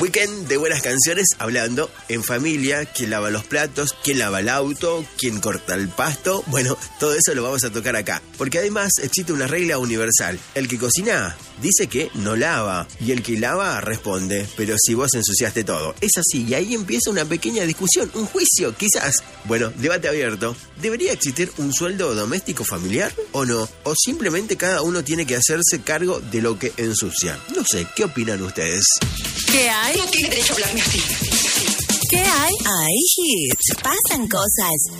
Weekend de buenas canciones, hablando en familia, quién lava los platos, quién lava el auto, quién corta el pasto. Bueno, todo eso lo vamos a tocar acá, porque además existe una regla universal. El que cocina dice que no lava, y el que lava responde, pero si vos ensuciaste todo. Es así, y ahí empieza una pequeña discusión, un juicio, quizás. Bueno, debate abierto. ¿Debería existir un sueldo doméstico familiar o no? ¿O simplemente cada uno tiene que hacerse cargo de lo que ensucia? No sé, ¿qué opinan ustedes? ¿Qué hay? No tiene derecho a hablarme así. ¿Qué hay? Hay hits, pasan cosas.